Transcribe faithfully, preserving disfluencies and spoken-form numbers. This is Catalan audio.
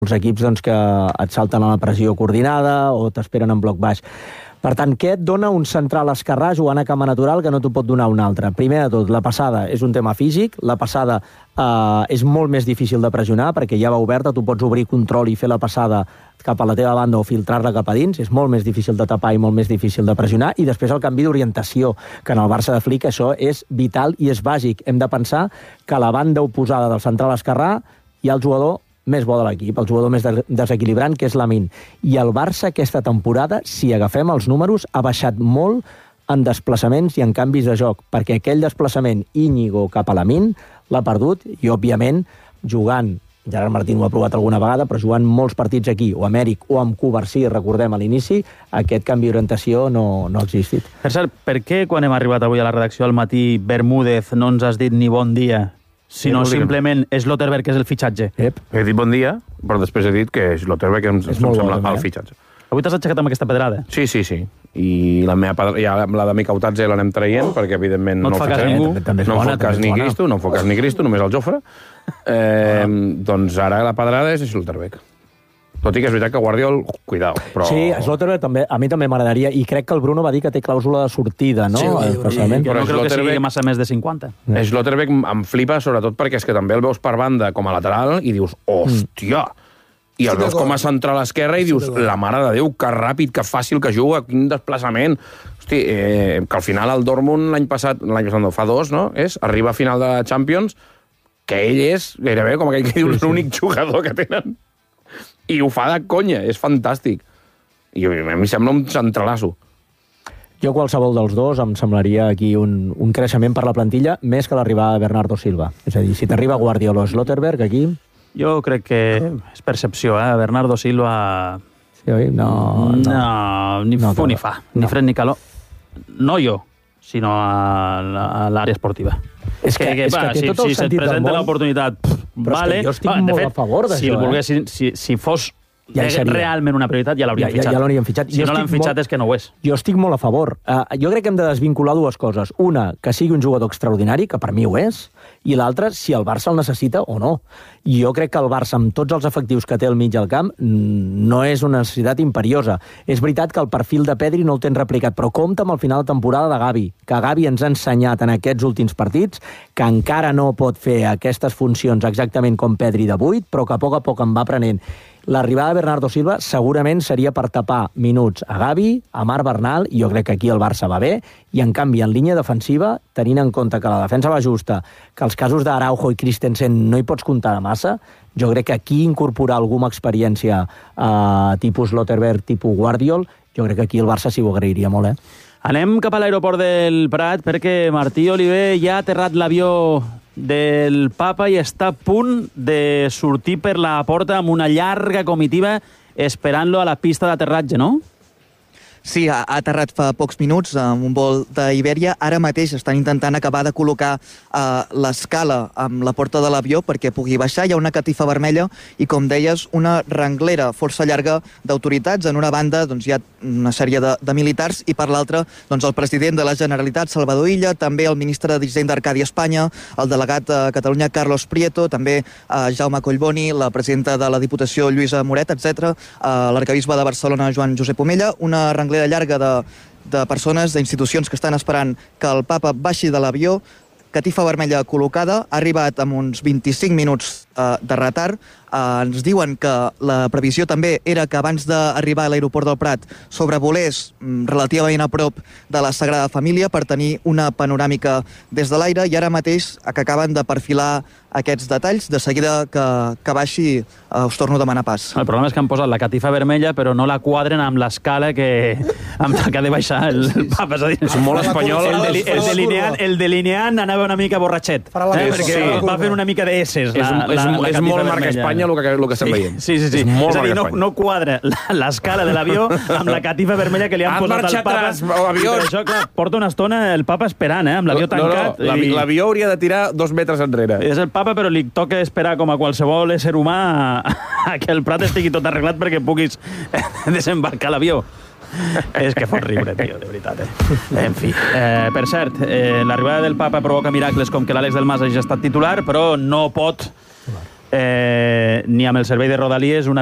els equips doncs, que et salten a la pressió coordinada o t'esperen en bloc baix. Per tant, què et dona un central esquerrà jugant a cama natural que no t'ho pot donar un altre? Primer de tot, la passada és un tema físic, la passada eh, és molt més difícil de pressionar perquè ja va oberta, tu pots obrir control i fer la passada cap a la teva banda o filtrar-la cap a dins, és molt més difícil de tapar i molt més difícil de pressionar, i després el canvi d'orientació, que en el Barça de Flick això és vital i és bàsic. Hem de pensar que a la banda oposada del central esquerrà hi ha el jugador més bo de l'equip, el jugador més desequilibrant, que és Lamine. I el Barça aquesta temporada, si agafem els números, ha baixat molt en desplaçaments i en canvis de joc, perquè aquell desplaçament Íñigo cap a Lamine l'ha perdut, i òbviament jugant, Gerard Martín ho ha provat alguna vegada, però jugant molts partits aquí, o Amèric o amb Covarsí, recordem a l'inici, aquest canvi d'orientació no, no ha existit. Per cert, per què quan hem arribat avui a la redacció al matí, Bermúdez, no ens has dit ni bon dia, sinó simplement Schlotterbeck és el fitxatge? Ep. He dit bon dia, però després he dit que Schlotterbeck ens, és ens molt sembla bo, el eh? fitxatge. Avui t'has aixecat amb aquesta pedrada? Sí, sí, sí. I la meva pedra... ja, la de Mica Utadze l'anem traient, perquè evidentment no, no, no el fa cas ningú. També, també no bona, em fa cas ni bona. Cristo, no em fa cas ni Cristo, només el Jofre. Eh, doncs ara la pedrada és Schlotterbeck. Tot i que és veritat que Guardiol, cuidao, però... Sí, Schlotterbeck també, a mi també m'agradaria, i crec que el Bruno va dir que té clàusula de sortida, no? Sí, Especialment. Que no crec que sigui massa més de cinquanta. Mm. Schlotterbeck em flipa, sobretot perquè és que també el veus per banda com a lateral i dius, hòstia! I el veus com a central esquerra i dius, la mare de Déu, que ràpid, que fàcil que juga, quin desplaçament. Hosti, eh, que al final el Dortmund l'any passat, l'any passat no, fa dos, no? És, arriba a final de Champions, que ell és gairebé com aquell que dius, sí, sí. l'únic jugador que tenen. I ho fa de conya, és fantàstic. I a mi sembla un centralasso. Jo qualsevol dels dos em semblaria aquí un, un creixement per la plantilla, més que l'arribada de Bernardo Silva. És a dir, si t'arriba Guardiola o Schlotterbeck aquí... Jo crec que és percepció, eh? Bernardo Silva... Sí, oi? No, no. No, ni no, fu ni fa. No. Ni fred ni calor. No jo, sinó a l'àrea esportiva. És que, que, és que té si, tot el si se't sentit del presenta món. l'oportunitat, Però vale. és que jo estic Va, de molt fet, a favor d'això, si el eh? volguessin, si, si fos Ja hi seria. realment una prioritat, ja l'hauríem Ja- ja- fitxat. ja l'hauríem fitxat. Si Jo no l'han estic fitxat molt- és que no ho és. Jo estic molt a favor. Uh, jo crec que hem de desvincular dues coses. Una, que sigui un jugador extraordinari, que per mi ho és, i l'altra, si el Barça el necessita o no. I jo crec que el Barça, amb tots els efectius que té al mig del camp, no és una necessitat imperiosa. És veritat que el perfil de Pedri no el tens replicat, però compta amb el final de temporada de Gavi, que Gavi ens ha ensenyat en aquests últims partits que encara no pot fer aquestes funcions exactament com Pedri de vuit, però que a poc a poc en va aprenent. L'arribada de Bernardo Silva segurament seria per tapar minuts a Gavi, a Marc Bernal, i jo crec que aquí el Barça va bé, i en canvi en línia defensiva, tenint en compte que la defensa va justa, que els casos d'Araujo i Christensen no hi pots comptar de massa, jo crec que aquí incorporar alguna experiència eh, tipus Schlotterbeck, tipus Guardiol, jo crec que aquí el Barça s'hi ho agrairia molt, eh? Anem cap a l'aeroport del Prat perquè Martí Oliver ja ha aterrat l'avió del Papa i està a punt de sortir per la porta amb una llarga comitiva esperant-lo a la pista d'aterratge, no? Sí, ha, ha aterrat fa pocs minuts amb un vol d'Ibèria. Ara mateix estan intentant acabar de col·locar eh, l'escala amb la porta de l'avió perquè pugui baixar. Hi ha una catifa vermella i, com deies, una renglera força llarga d'autoritats. En una banda doncs, hi ha una sèrie de, de militars i per l'altra doncs, el president de la Generalitat, Salvador Illa, també el ministre d'Hisenda, Arcadi Espanya, el delegat a Catalunya, Carlos Prieto, també eh, Jaume Collboni, la presidenta de la Diputació, Lluïsa Moret, etcètera, eh, l'arcabisbe de Barcelona, Joan Josep Omella, una renglera llarga de, de persones, d'institucions que estan esperant que el Papa baixi de l'avió, catifa vermella col·locada, ha arribat amb uns vint-i-cinc minuts eh, de retard. Eh, ens diuen que la previsió també era que abans d'arribar a l'aeroport del Prat sobrevolés mm, relativament a prop de la Sagrada Família per tenir una panoràmica des de l'aire, i ara mateix que acaben de perfilar aquests detalls, de seguida que, que baixi eh, us torno a demanar pas. El problema és que han posat la catifa vermella però no la quadren amb l'escala que, amb la que ha de baixar el, el Papa. És, a dir, És molt espanyol. El, deli, el, delineant, el delineant anava una mica borratxet, eh? perquè sí. va fent una mica de esses la, És, la, és, la és molt marca Espanya el que, el que estem sí, veient. sí, sí, sí. És molt és a dir, no, marca no quadra l'escala de l'avió amb la catifa vermella que li han Han posat al marxat Papa. atrás, avió. Per això, clar, porta una estona el Papa esperant, eh, amb l'avió No, no, tancat. l'avi- i- l'avió hauria de tirar dos metres enrere. És el Papa, però li toca esperar, com a qualsevol ésser humà, a, a que el Prat estigui tot arreglat perquè puguis desembarcar l'avió. És que fot riure, tio, de veritat, eh? En fi. Eh, per cert, eh, l'arribada del Papa provoca miracles com que l'Àlex del Mas hagi estat titular, però no pot eh, ni amb el servei de Rodalies una